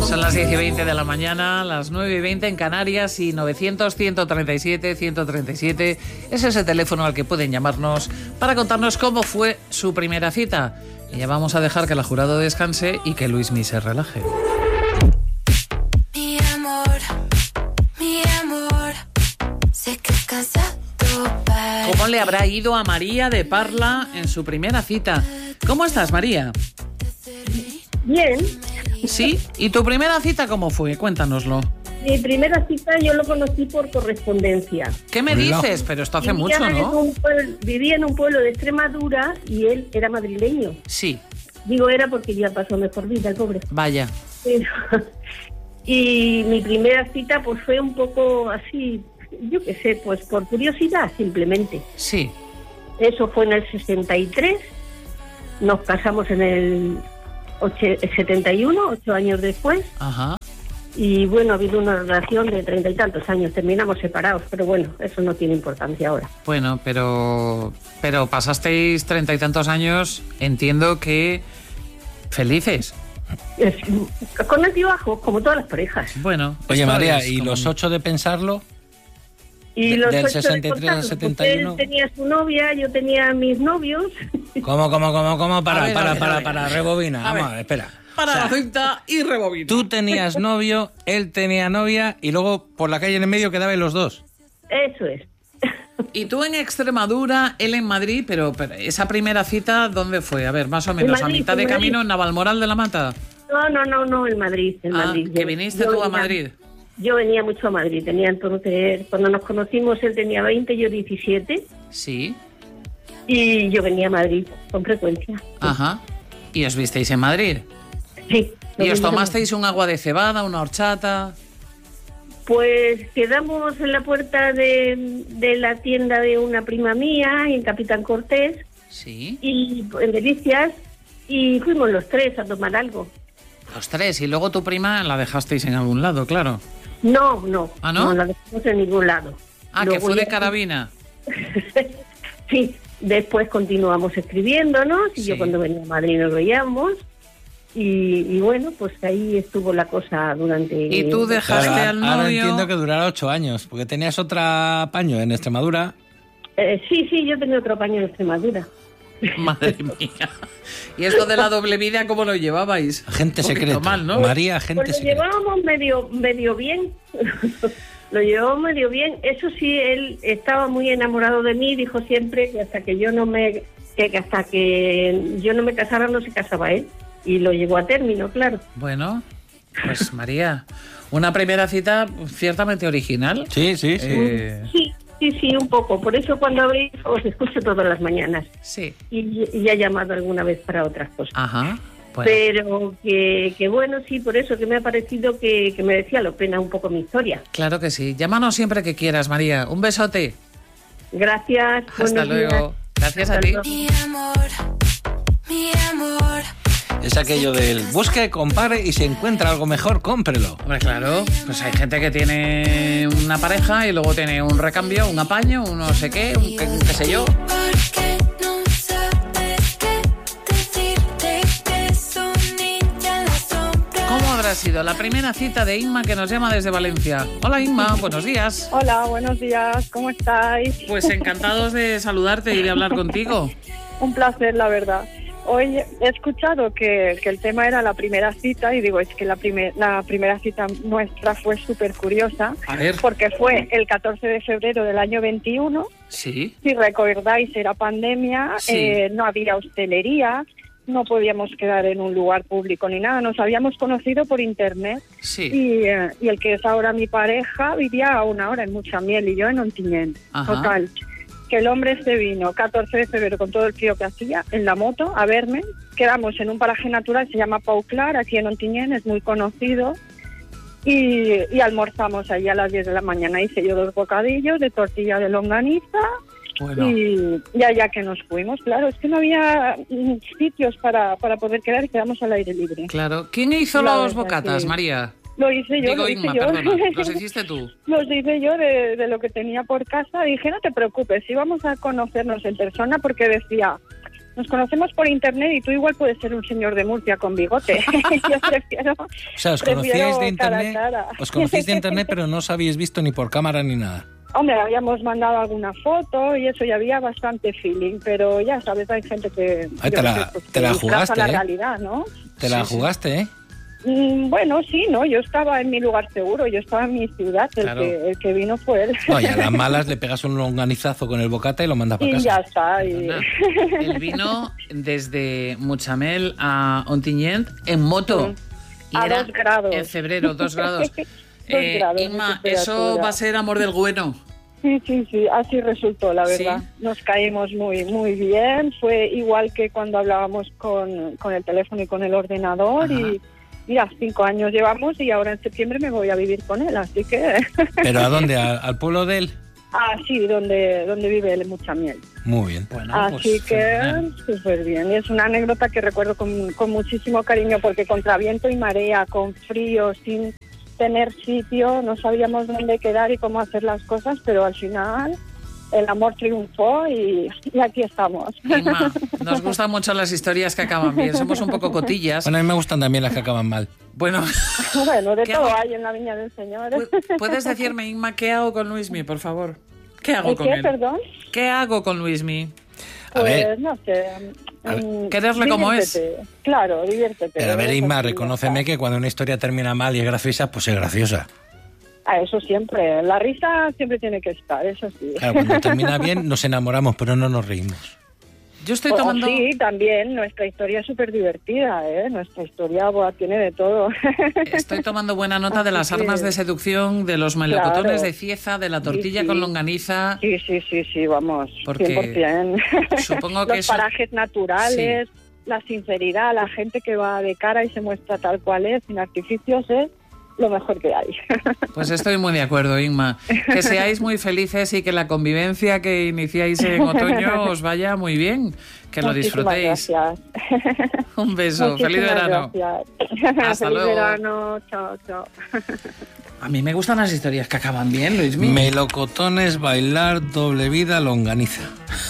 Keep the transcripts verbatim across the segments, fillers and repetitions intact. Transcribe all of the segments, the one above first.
Son las diez y veinte de la mañana, las nueve y veinte en Canarias y novecientos, ciento treinta y siete, ciento treinta y siete es ese teléfono al que pueden llamarnos para contarnos cómo fue su primera cita. Y ya vamos a dejar que la jurado descanse y que Luismi se relaje. Mi amor, mi amor, sé que has cansado para... ¿Cómo le habrá ido a María de Parla en su primera cita? ¿Cómo estás, María? Bien. ¿Sí? ¿Y tu primera cita cómo fue? Cuéntanoslo. Mi primera cita yo lo conocí por correspondencia. ¿Qué me dices? Pero esto hace Vivía mucho, en ¿no? un pueblo- vivía en un pueblo de Extremadura y él era madrileño. Sí, Digo era porque ya pasó mejor vida, el pobre. vaya. Pero- y mi primera cita pues fue un poco así, yo qué sé, pues por curiosidad simplemente. Sí. Eso fue en el sesenta y tres, nos casamos en el oche- setenta y uno, ocho años después. Ajá. Y bueno, ha habido una relación de treinta y tantos años, terminamos separados, pero bueno, eso no tiene importancia ahora. Bueno, pero pero pasasteis treinta y tantos años, entiendo que felices. Es, con altibajos, como todas las parejas. Bueno. Oye, esto María, es ¿y como- los ocho de pensarlo? Y De- los del ocho de sesenta y tres al contarlo, setenta porque y uno. él tenía su novia, yo tenía mis novios. ¿Cómo, cómo, cómo, cómo? A Para, ver, a para, ver, a para, ver. para, rebobina. A Vamos ver. a ver, espera. Para O sea, la cinta y rebobina. tú tenías novio, él tenía novia y luego por la calle en el medio quedaban los dos. Eso es. Y tú en Extremadura, él en Madrid, pero, pero esa primera cita, ¿dónde fue? A ver, más o menos, Madrid, a mitad de en Madrid. camino en Navalmoral de la Mata. No, no, no, no, en Madrid, en Ah, Madrid. que Yo- viniste yo tú a venía- Madrid. Yo venía mucho a Madrid, tenía entonces, cuando nos conocimos él tenía veinte, yo diecisiete, Sí. y yo venía a Madrid con frecuencia. Ajá. Y os visteis en Madrid. Sí. Y os nos vimos en tomasteis un agua de cebada, una horchata. Pues quedamos en la puerta de, de la tienda de una prima mía, en Capitán Cortés, Sí. y en Delicias, y fuimos los tres a tomar algo. Los tres. Y luego tu prima la dejasteis en algún lado, claro. No, no, ¿Ah, no? la dejamos en ningún lado. Ah, que Luego fue de ya- carabina. Sí, después continuamos escribiéndonos, y Sí. yo cuando venía a Madrid nos veíamos, y, y bueno, pues ahí estuvo la cosa durante... Y tú dejaste Claro, al ahora novio. entiendo que durara ocho años, porque tenías otra paño en Extremadura. Eh, sí, sí, yo tenía otro paño en Extremadura. Madre mía. ¿Y esto de la doble vida cómo lo llevabais? Agente Un poquito secreto. mal, ¿no? María, agente Pues lo secreto. llevábamos medio, medio bien. Lo llevábamos medio bien. Eso sí, él estaba muy enamorado de mí. Dijo siempre que hasta que yo no me, que hasta que yo no me casara no se casaba él. Y lo llevó a término, claro. Bueno, pues María, una primera cita ciertamente original. Sí, sí, sí. Eh, Sí, sí, sí, un poco. Por eso cuando abrís os escucho todas las mañanas. sí. Y, y ya he llamado alguna vez para otras cosas. Ajá. Bueno, Pero que, que bueno, sí, por eso que me ha parecido que, que merecía la pena un poco mi historia. claro que sí. Llámanos siempre que quieras, María. Un besote. Gracias. Hasta buenos días. luego. Gracias a Hasta ti. luego. Mi amor, mi amor, Es aquello del busque, compare y si encuentra algo mejor, cómprelo. Hombre, claro, pues hay gente que tiene una pareja y luego tiene un recambio, un apaño, un no sé qué, un qué, qué sé yo. porque no sabes qué decirte que son niña la sombra. ¿Cómo habrá sido la primera cita de Inma que nos llama desde Valencia? Hola Inma, buenos días. Hola, buenos días, ¿cómo estáis? Pues encantados de saludarte y de hablar contigo. Un placer, la verdad. Hoy he escuchado que, que el tema era la primera cita y digo, es que la, primer, la primera cita nuestra fue súper curiosa A ver, porque fue el catorce de febrero del año veintiuno. sí, Si recordáis, era pandemia, Sí. eh, no había hostelería, no podíamos quedar en un lugar público ni nada. Nos habíamos conocido por internet sí, y, eh, y el que es ahora mi pareja vivía a una hora en Muchamiel y yo en Ontinyent. Ajá. Total, que el hombre se vino catorce de febrero con todo el frío que hacía en la moto a verme. Quedamos en un paraje natural, se llama Pau Clar, aquí en Ontinyent, es muy conocido. Y, y almorzamos allí a las diez de la mañana. Hice yo dos bocadillos de tortilla de longaniza. bueno, Y ya ya que nos fuimos, claro, es que no había mm, sitios para, para poder quedar y quedamos al aire libre. claro. ¿Quién hizo La los verdad bocatas, que- María? Lo hice yo, Digo lo hice Inma, yo. perdona, los hiciste tú. Los hice yo de, de lo que tenía por casa. Dije, no te preocupes, íbamos a conocernos en persona porque decía, nos conocemos por internet y tú igual puedes ser un señor de Murcia con bigote. Yo prefiero... O sea, os conocíais de internet, cara, cara. os conocéis de internet, pero no os habéis visto ni por cámara ni nada. Hombre, habíamos mandado alguna foto y eso, y había bastante feeling, pero ya sabes, hay gente que... Ay, te, la, sé, pues, te la jugaste, la ¿eh? realidad, ¿no? Te la sí, jugaste, sí. ¿eh? Mm, bueno, sí, ¿no? Yo estaba en mi lugar seguro, yo estaba en mi ciudad, el, claro. que, el que vino fue él. No, y a las malas le pegas un longanizazo con el bocata y lo mandas para casa. Y ya está. Y... Él vino desde Muchamel a Ontinyent en moto. Sí. A dos grados. En febrero, dos grados. dos eh, grados Inma, eso va a ser amor del bueno. Sí, sí, sí, así resultó, la verdad. ¿Sí? Nos caímos muy muy bien. Fue igual que cuando hablábamos con, con el teléfono y con el ordenador. Ajá. Y mira, cinco años llevamos y ahora en septiembre me voy a vivir con él, así que... ¿Pero a dónde? ¿Al, al pueblo de él? Ah, sí, donde, donde vive él, en Muchamiel. Muy bien. Bueno, así pues, que súper bien. Y es una anécdota que recuerdo con, con muchísimo cariño porque contra viento y marea, con frío, sin tener sitio, no sabíamos dónde quedar y cómo hacer las cosas, pero al final el amor triunfó y, y aquí estamos. Inma, nos gustan mucho las historias que acaban bien, somos un poco cotillas. Bueno, a mí me gustan también las que acaban mal. Bueno, bueno de todo hago? Hay en la viña del Señor. ¿Puedes decirme, Inma, qué hago con Luismi, por favor? ¿Qué hago con qué, él? perdón? ¿Qué hago con Luismi? Pues, a ver, no sé. Um, Quererle como es. Claro, diviértete. Pero a ver, Inma, reconóceme que cuando una historia termina mal y es graciosa, pues es graciosa. A eso siempre. La risa siempre tiene que estar, eso sí. Claro, cuando termina bien nos enamoramos, pero no nos reímos. Yo estoy tomando... Oh, sí, también. Nuestra historia es súper divertida, ¿eh? Nuestra historia boa, tiene de todo. Estoy tomando buena nota de las armas de seducción, de los melocotones claro. de Cieza, de la tortilla sí, sí. con longaniza. Sí, sí, sí, sí, vamos, porque cien por ciento. Supongo que los eso... parajes naturales, sí. la sinceridad, la gente que va de cara y se muestra tal cual es, sin artificios, es lo mejor que hay. Pues estoy muy de acuerdo, Inma. Que seáis muy felices y que la convivencia que iniciáis en otoño os vaya muy bien. Que lo Muchísimas disfrutéis. Gracias. Un beso. Muchísimas Feliz verano. Gracias. Hasta Feliz luego. verano. Chao, chao. A mí me gustan las historias que acaban bien, Luismi. Melocotones, bailar, doble vida, longaniza.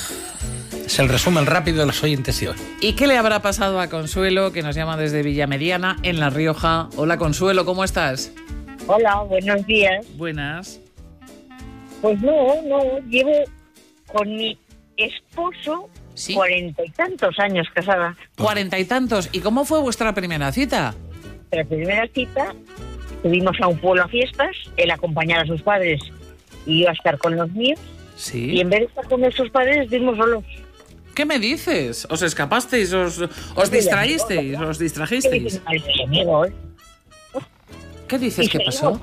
Es el resumen rápido de los oyentes de hoy. ¿Y qué le habrá pasado a Consuelo, que nos llama desde Villamediana, en La Rioja? Hola, Consuelo, ¿cómo estás? Hola, buenos días. Buenas. Pues no, no, llevo con mi esposo ¿Sí? cuarenta y tantos años casada. Cuarenta y tantos. ¿Y cómo fue vuestra primera cita? La primera cita, subimos a un pueblo a fiestas, él acompañar a sus padres y yo a estar con los míos. Sí. Y en vez de estar con nuestros padres, estuvimos solos. ¿Qué me dices? ¿Os escapasteis? ¿Os, os distraísteis? Amigo, ¿Os distrajisteis? ¿Qué, amigo, ¿eh? ¿Qué dices que pasó?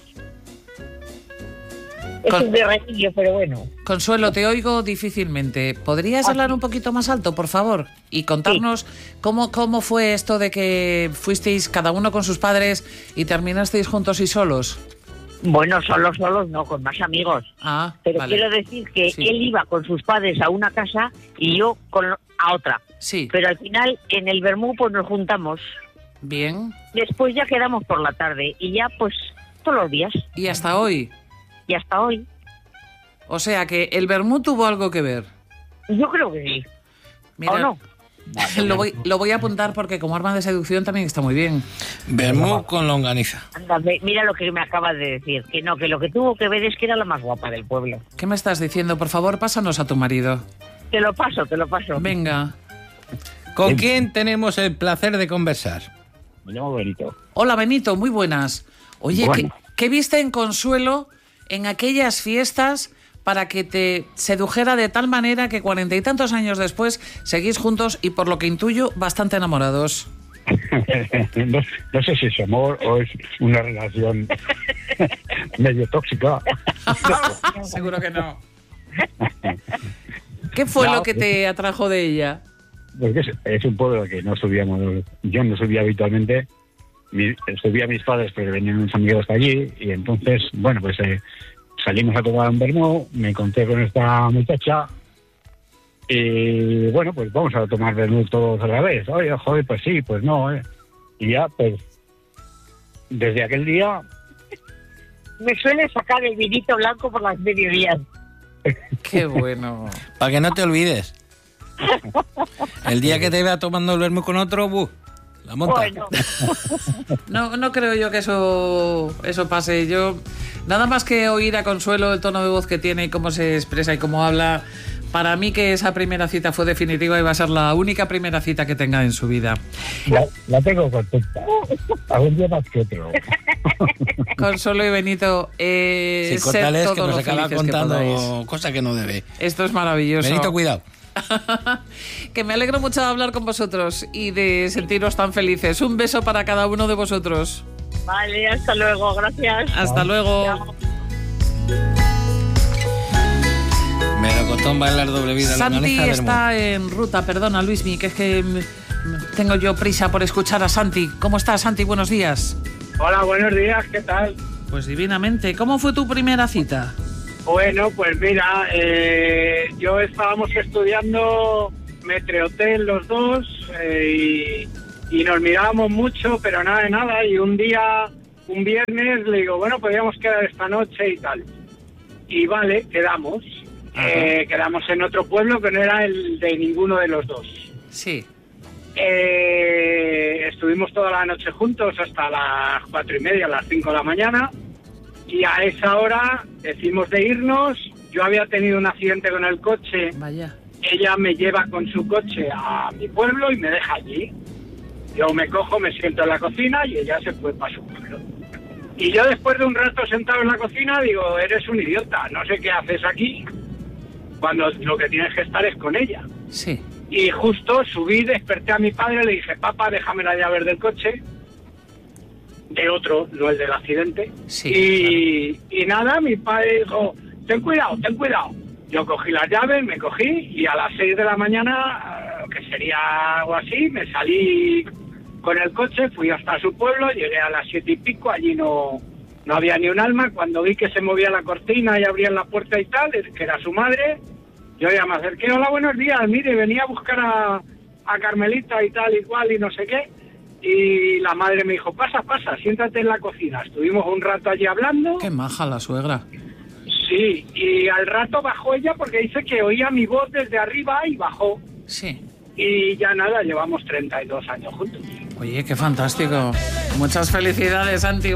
Es Con... un berretillo, pero bueno. Consuelo, te oigo difícilmente. ¿Podrías ¿Ah, hablar sí? un poquito más alto, por favor? Y contarnos sí. cómo, cómo fue esto de que fuisteis cada uno con sus padres y terminasteis juntos y solos. Bueno, solos, solos, no, con más amigos. Ah, Pero vale. quiero decir que sí. él iba con sus padres a una casa y yo con a otra. Sí. Pero al final, en el vermú, pues nos juntamos. Bien. Después ya quedamos por la tarde y ya, pues, todos los días. ¿Y hasta hoy? Y hasta hoy. O sea que el vermú tuvo algo que ver. Yo creo que sí. Mira, ¿O no? Lo voy, lo voy a apuntar porque como arma de seducción también está muy bien. Vermú con longaniza. Anda, mira lo que me acabas de decir. Que no, que lo que tuvo que ver es que era la más guapa del pueblo. ¿Qué me estás diciendo? Por favor, pásanos a tu marido. Te lo paso, te lo paso. Venga. ¿Con sí. quién tenemos el placer de conversar? Me llamo Benito. Hola, Benito, muy buenas. Oye, bueno. ¿qué, ¿qué viste en Consuelo en aquellas fiestas para que te sedujera de tal manera que cuarenta y tantos años después seguís juntos y, por lo que intuyo, bastante enamorados? no, no sé si es amor o es una relación medio tóxica. Seguro que no. ¿Qué fue no, lo que te atrajo de ella? Porque es, es un pueblo que no subíamos, yo no subía habitualmente, mi, subía a mis padres pero venían unos amigos de allí y entonces, bueno, pues eh, salimos a tomar un vermú, me encontré con esta muchacha y bueno, pues vamos a tomar vermú todos a la vez. Oye, joder, pues sí, pues no, eh. Y ya, pues, desde aquel día... Me suele sacar el vinito blanco por las mediodías. Qué bueno. Para que no te olvides. El día que te vea tomando el vermú con otro, buh, la monta. Bueno, No, no creo yo que eso, eso pase. Yo, nada más que oír a Consuelo el tono de voz que tiene y cómo se expresa y cómo habla, para mí que esa primera cita fue definitiva y va a ser la única primera cita que tenga en su vida. La, la tengo contenta. Algún día más que otro. Consuelo y Benito, eh, Si sed cortales todos que nos los acaba felices que podáis. contando cosas que no debe. Esto es maravilloso. Benito, cuidado. Que me alegro mucho de hablar con vosotros y de sentiros tan felices. Un beso para cada uno de vosotros. vale, hasta luego, gracias. Hasta luego. Melocotón, bailar doble vida. Santi longaniza, vermú. está en ruta, perdona Luismi, que es que mm, tengo yo prisa por escuchar a Santi. ¿Cómo estás, Santi? Buenos días. Hola, buenos días, ¿qué tal? Pues divinamente. ¿Cómo fue tu primera cita? Bueno, pues mira, eh, yo estábamos estudiando Metrehotel los dos eh, y, y nos mirábamos mucho, pero nada de nada. Y un día, un viernes, le digo, bueno, podríamos quedar esta noche y tal. Y vale, quedamos. Eh, quedamos en otro pueblo que no era el de ninguno de los dos. Sí. Eh, estuvimos toda la noche juntos hasta las cuatro y media, las cinco de la mañana. Y a esa hora decimos de irnos. Yo había tenido un accidente con el coche. Vaya. Ella me lleva con su coche a mi pueblo y me deja allí. Yo me cojo, me siento en la cocina y ella se fue para su pueblo. Y yo después de un rato sentado en la cocina digo, eres un idiota, no sé qué haces aquí, cuando lo que tienes que estar es con ella. Sí. Y justo subí, desperté a mi padre, le dije, papá, déjame la llave del coche. De otro, no el del accidente. Sí, y, claro. y nada, mi padre dijo, ten cuidado, ten cuidado. Yo cogí las llaves, me cogí y a las seis de la mañana, que sería algo así, me salí con el coche, fui hasta su pueblo, llegué a las siete y pico, allí no, no había ni un alma. Cuando vi que se movía la cortina y abrían la puerta y tal, que era su madre, yo ya me acerqué, hola, buenos días, mire, venía a buscar a, a Carmelita y tal y cual y no sé qué. Y la madre me dijo, pasa, pasa, siéntate en la cocina. Estuvimos un rato allí hablando. Qué maja la suegra. Sí, y al rato bajó ella porque dice que oía mi voz desde arriba y bajó. Sí. Y ya nada, llevamos treinta y dos años juntos. Oye, qué fantástico. Muchas felicidades, Santi.